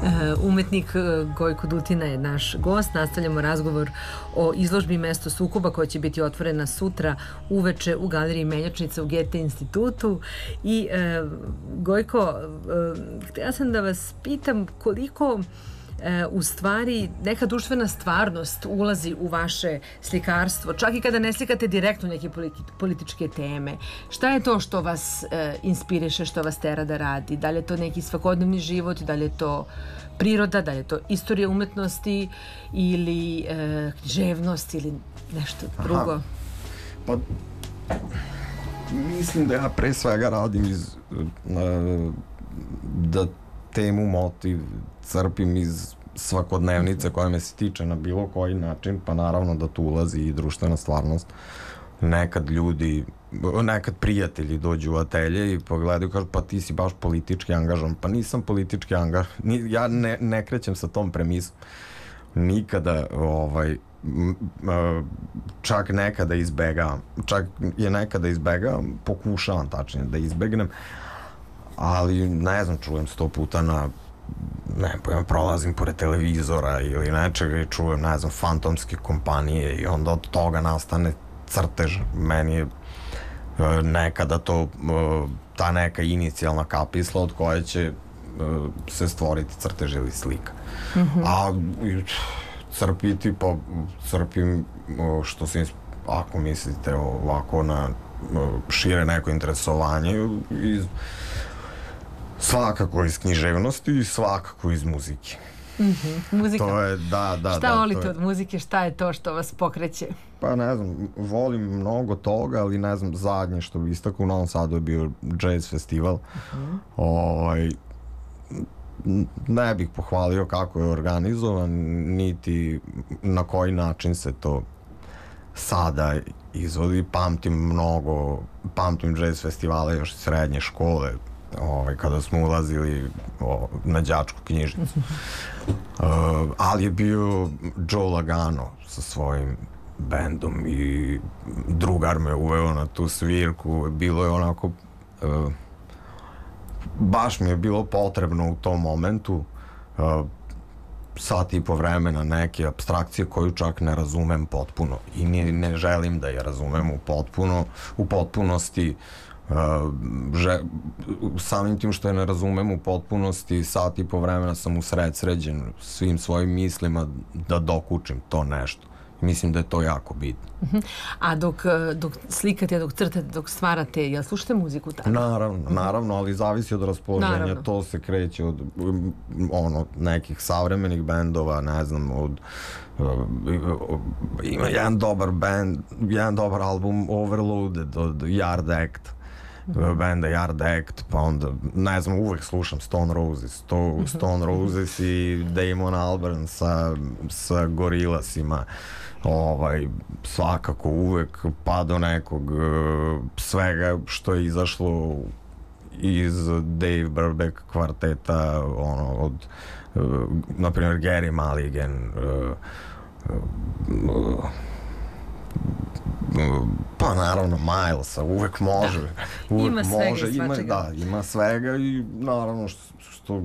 Umetnik Gojko Dutina je naš gost. Nastavljamo razgovor o izložbi Mesto sukoba koja će biti otvorena sutra uveče u Galeriji Menjačnica u Goethe institutu. I Gojko, htjela sam da vas pitam koliko u stvari neka društvena stvarnost ulazi u vaše slikarstvo, čak i kada ne slikate direktno neke političke teme. Šta je to što vas inspiriše, što vas tera da radi? Da li je to neki svakodnevni život, da li je to priroda, da li je to istorija umetnosti ili književnost ili nešto drugo? Pa, mislim da ja pre svega radim da temu, motiv crpim iz svakodnevnice koja me se tiče na bilo koji način, pa naravno da tu ulazi i društvena stvarnost. Nekad prijatelji dođu u atelje i pogledaju i kažu pa ti si baš politički angažovan. Pa nisam politički angažovan. Ja ne krećem sa tom premisom. Nikada, čak nekada izbegavam. Čak je nekada izbegavam, pokušavam tačnije da izbegnem, ali ne znam, čujem 100 puta prolazim pored televizora ili nečega i čujem, ne znam, fantomske kompanije i onda od toga nastane crtež. Meni je nekada to ta neka inicijalna kapisla od koje će se stvoriti crtež ili slika. A crpiti, pa crpim što se, ako mislite ovako na šire neko interesovanje, svakako iz književnosti i svakako iz muzike. Muzika? To je, da. Šta volite od muzike? Šta je to što vas pokreće? Pa ne znam, volim mnogo toga, ali ne znam, zadnje što bi istakao u Novom Sadu je bio jazz festival. Ne bih pohvalio kako je organizovan, niti na koji način se to sada izvodi. Pamtim jazz festivale još iz srednje škole, kada smo ulazili na đačku knjižnicu. Ali je bio Joe Lagano sa svojim bendom i drugar me uveo na tu svirku. Bilo je onako, baš mi je bilo potrebno u tom momentu sat i po vremena neke apstrakcije koju čak ne razumem potpuno i ne želim da je razumem u potpunosti. Samim tim što je ne razumem u potpunosti, sat i po vremena sam sređen svim svojim mislima da dokučim to nešto. Mislim da je to jako bitno. A dok slikate, dok crtate, dok stvarate, jel slušate muziku tako? Naravno, ali zavisi od raspoloženja. To se kreće od nekih savremenih bendova, ne znam, ima jedan dobar album Overloaded od Yard Act, benda Yard Act, pa onda, ne znam, uvek slušam Stone Roses i Damon Albarn sa Gorillazima, svakako uvek, pa do nekog svega što je izašlo iz Dave Brubeck kvarteta, od, na primjer, Gary Mulligan, pa naravno Milesa, uvek može. Ima svega i naravno što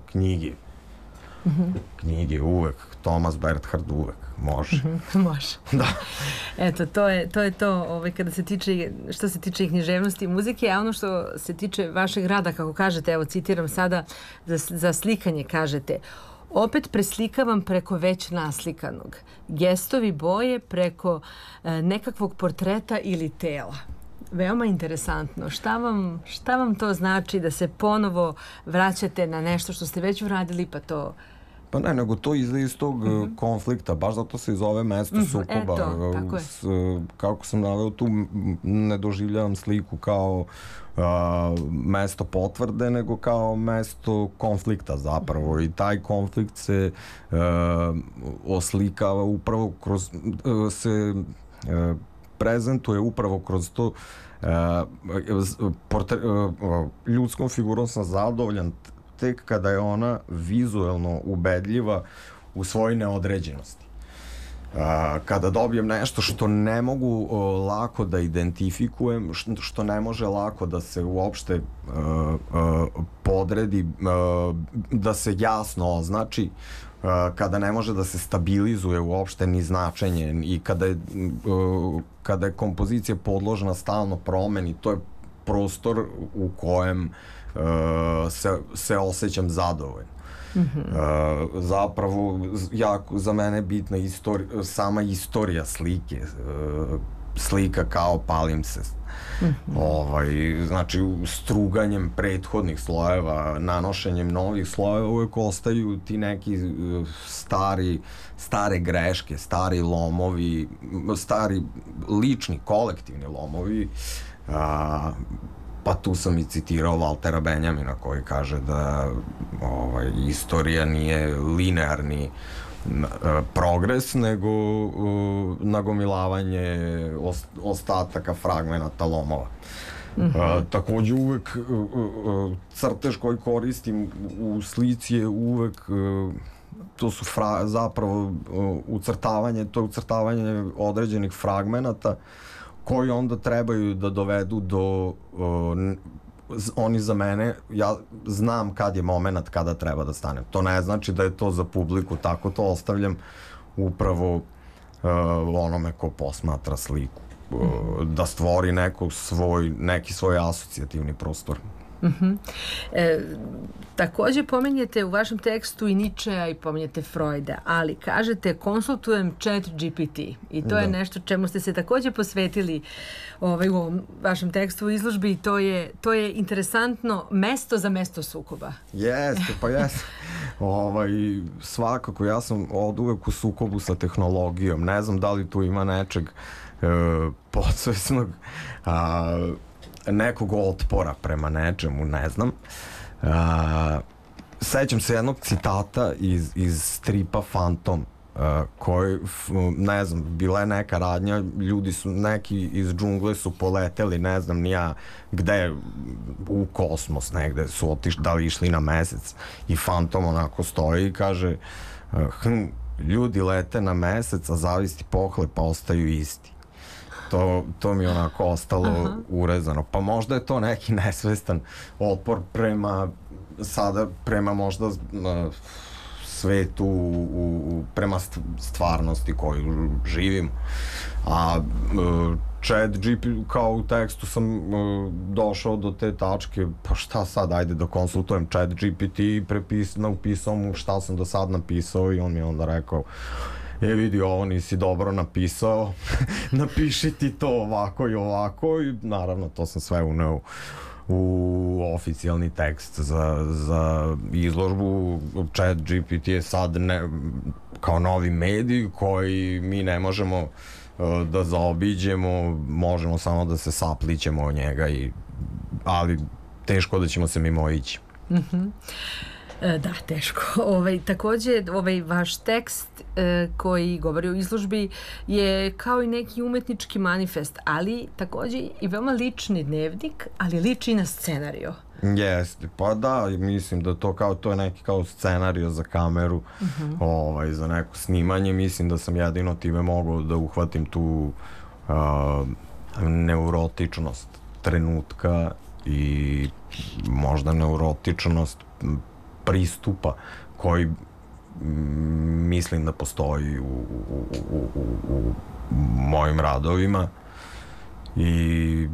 knjige uvek, Thomas Bernhard uvek može. Može. Da. Eto, to je to kada se tiče, što se tiče književnosti i muzike, a ono što se tiče vašeg rada, kako kažete, evo citiram sada, za slikanje kažete: opet preslikavam preko već naslikanog. Gestovi boje preko nekakvog portreta ili tela. Veoma interesantno. Šta vam to znači da se ponovo vraćate na nešto što ste već uradili, pa to... Pa ne, nego to izlazi iz tog konflikta, baš zato se i zove Mesto sukoba. Tako je. Kako sam naveo, tu ne doživljavam sliku kao mesto potvrde, nego kao mesto konflikta zapravo, i taj konflikt se oslikava upravo kroz, se prezentuje upravo kroz to. Ljudskom figurom sam zadovoljan tek kada je ona vizuelno ubedljiva u svojoj neodređenosti. kada dobijem nešto što ne mogu lako da identifikujem, što ne može lako da se uopšte podredi, da se jasno označi, kada ne može da se stabilizuje uopšte ni značenje i kada je kompozicija podložna stalno promeni, to je prostor u kojem se osjećam zadovoljno. Zapravo jako za mene bitna sama istorija slike, slika kao palimpsest. Znači struganjem prethodnih slojeva, nanošenjem novih slojeva uvek ostaju ti neki stare greške, stari lomovi, stari lični, kolektivni lomovi. Pa tu sam i citirao Valtera Benjamina koji kaže da istorija nije linearni progres, nego nagomilavanje ostataka, fragmenata, lomova. Takođe uvek crtež koji koristim u slici je uvek to su zapravo ucrtavanje određenih fragmenata koji onda trebaju da dovedu do oni za mene, ja znam kad je moment kada treba da stanem. To ne znači da je to za publiku, tako to ostavljam upravo onome ko posmatra sliku. Da stvori neki svoj asocijativni prostor. Takođe pomenjete u vašem tekstu i Ničea i pomenjete Freuda, ali kažete konsultujem ChatGPT i to je nešto čemu ste se takođe posvetili u ovom vašem tekstu u izložbi i to je interesantno mesto za mesto sukoba. Jeste, pa jeste. Svakako, ja sam od uvek u sukobu sa tehnologijom. Ne znam da li tu ima nečeg podsvesnog, nekog otpora prema nečemu, ne znam. Sećam se jednog citata iz stripa Phantom, koji, ne znam, bila je neka radnja, ljudi su, neki iz džungle su poleteli, ne znam ni ja gde, u kosmos negde su otišli, da li išli na mesec, i Phantom onako stoji i kaže ljudi lete na mesec, a zavisti pohlepa ostaju isti. To mi je onako ostalo urezano. Pa možda je to neki nesvestan otpor prema možda svetu, prema stvarnosti koju živim. A ChatGPT, kao u tekstu sam došao do te tačke, pa šta sad, ajde da konsultujem ChatGPT i napisao mu šta sam do sad napisao i on mi je onda rekao vidi, ovo nisi dobro napisao, napiši ti to ovako i ovako, i naravno to sam sve uneo u oficijalni tekst za izložbu. ChatGPT je sad kao novi medij koji mi ne možemo da zaobiđemo, možemo samo da se saplićemo o njega, ali teško da ćemo se mimo ići. Da, teško. Takođe, vaš tekst koji govori o izložbi je kao i neki umetnički manifest, ali takođe i veoma lični dnevnik, ali liči na scenario. Jeste, pa da, mislim da to je neki kao scenario za kameru, za neko snimanje. Mislim da sam jedino time mogao da uhvatim tu neurotičnost trenutka i možda neurotičnost pristupa koji mislim da postoji u mojim radovima, i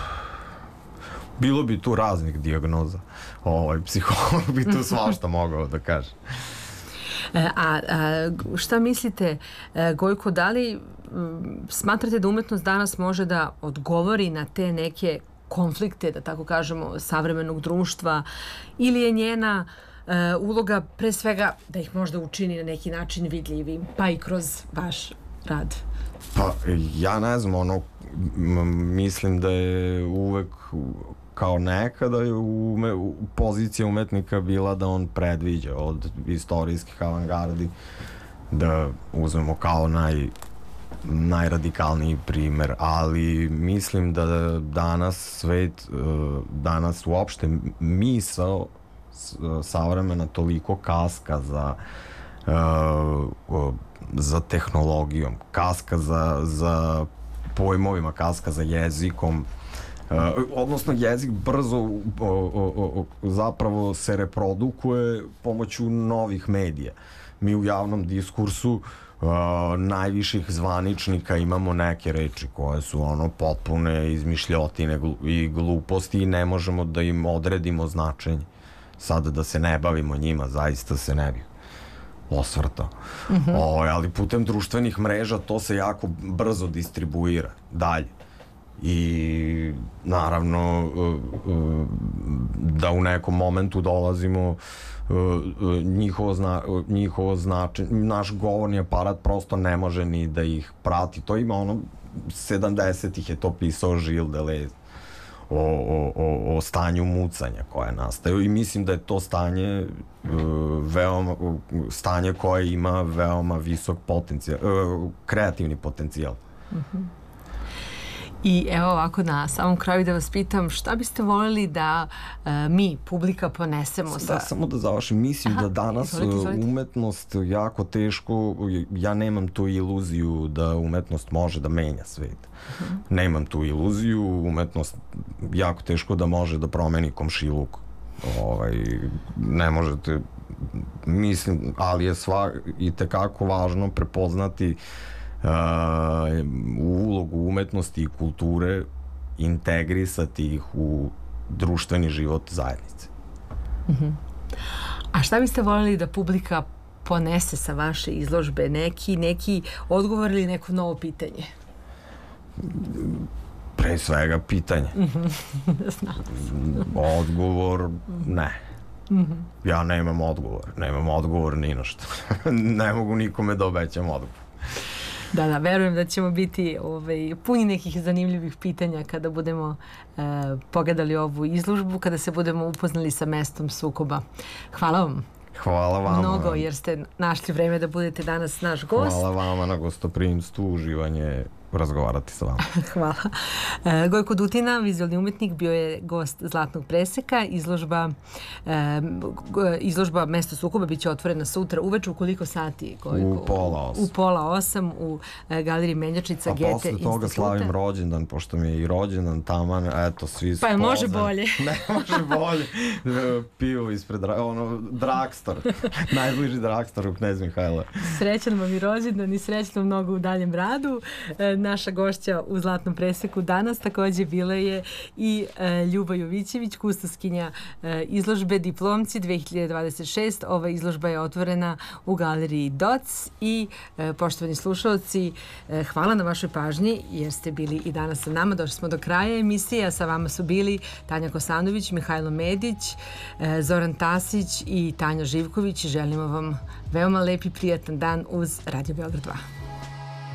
bilo bi tu raznih dijagnoza. Psiholog bi tu svašta mogao da kaže. A šta mislite, Gojko, da li smatrate da umetnost danas može da odgovori na te neke konflikte, da tako kažemo, savremenog društva, ili je njena uloga pre svega da ih možda učini na neki način vidljivim, pa i kroz vaš rad? Pa ja ne znam, mislim da je uvek kao nekada je pozicija umetnika bila da on predviđa od istorijskih avangardi, da uzmemo kao najradikalniji primer, ali mislim da danas uopšte misao savremena toliko kaska za tehnologijom, kaska za pojmovima, kaska za jezikom, odnosno jezik brzo zapravo se reprodukuje pomoću novih medija. Mi u javnom diskursu najviših zvaničnika imamo neke reči koje su potpune izmišljotine i gluposti i ne možemo da im odredimo značenje. Sada da se ne bavimo njima, zaista se ne bi osvrtao. Ali putem društvenih mreža to se jako brzo distribuira dalje. I naravno da u nekom momentu dolazimo njihovo značenje, naš govorni aparat prosto ne može ni da ih prati. To ima 70-ih je to pisao Gilles Deleuze o stanju mucanja koje nastaju i mislim da je to stanje koje ima veoma visok potencijal, kreativni potencijal. I evo ovako na samom kraju da vas pitam šta biste voljeli da mi, publika, ponesemo sa... Samo da završim, mislim da danas umetnost jako teško, ja nemam tu iluziju da umetnost može da menja svet. Nemam tu iluziju, umetnost jako teško da može da promeni komšiluk. Ne možete, mislim, ali je i tekako važno prepoznati ulogu umetnosti i kulture, integrisati ih u društveni život zajednice. A šta biste voljeli da publika ponese sa vaše izložbe? Neki odgovor ili neko novo pitanje? Pre svega pitanje. Odgovor ne. Ja nemam odgovor ni na što. Ne mogu nikome da obećam odgovor. Da, verujem da ćemo biti puni nekih zanimljivih pitanja kada budemo pogledali ovu izložbu, kada se budemo upoznali sa mestom sukoba. Hvala vam. Hvala vama. Mnogo, jer ste našli vreme da budete danas naš gost. Hvala vama na gostoprimstvu, uživanje razgovarati sa vama. Hvala. Gojko Dutina, vizualni umetnik, bio je gost Zlatnog preseka. Izložba Mesto sukoba biće otvorena sutra uveče. U koliko sati, Gojko? U 7:30. U 7:30 u galeriji Menjačnica Goethe instituta. Posle toga slavim rođendan, pošto mi je i rođendan taman, eto, svi su pozvani. Pa može bolje. Ne može bolje. Pivo ispred, Dragstor. Najbliži Dragstor u Knez Mihajla. Srećan vam i rođendan i srećno mnogo u daljem radu. Naša gošća u Zlatnom preseku danas takođe bila je i Ljuba Jovićević, kustoskinja izložbe Diplomci 2026. Ova izložba je otvorena u galeriji Doc i poštovani slušalci, hvala na vašoj pažnji jer ste bili i danas sa nama. Došli smo do kraja emisije, a sa vama su bili Tanja Kosanović, Mihajlo Medić, Zoran Tasić i Tanja Živković. Želimo vam veoma lep i prijatan dan uz Radio Beograd 2.